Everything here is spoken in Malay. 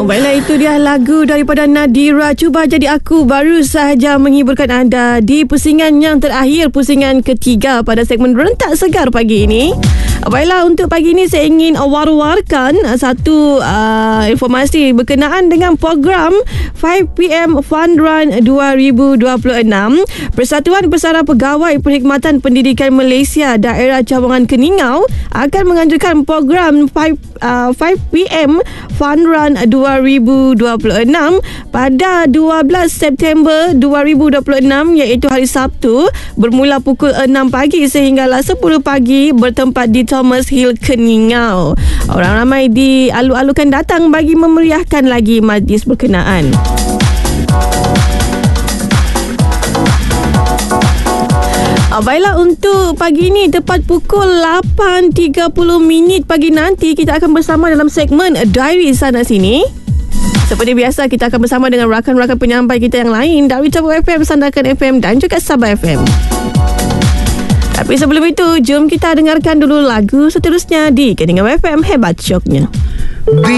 Baiklah, itu dia lagu daripada Nadira, Cuba Jadi Aku, baru sahaja menghiburkan anda di pusingan yang terakhir, pusingan ketiga pada segmen Rentak Segar pagi ini. Baiklah, untuk pagi ini saya ingin war-warkan satu informasi berkenaan dengan program 5PM Fun Run 2026. Persatuan Pesara Pegawai Perkhidmatan Pendidikan Malaysia Daerah Cawangan Keningau akan menganjurkan program 5PM Fun Run 2026 pada 12 September 2026, iaitu hari Sabtu, bermula pukul 6 pagi sehinggalah 10 pagi bertempat di Thomas Hill, Keningau. Orang ramai dialu-alukan datang bagi memeriahkan lagi majlis berkenaan. Baiklah, untuk pagi ini tepat pukul 8.30 pagi nanti kita akan bersama dalam segmen Diary Sana Sini. Seperti biasa, kita akan bersama dengan rakan-rakan penyampai kita yang lain dari Tabuk FM, Sandakan FM dan juga Sabah FM. Tapi sebelum itu, jom kita dengarkan dulu lagu seterusnya di Keningau FM Hebat Syoknya.